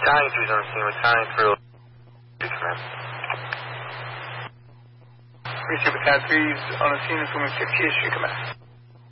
Battalion 3's on the scene. Battalion 3 command. 32 Battalion 3's on the scene, assuming 50 issue command.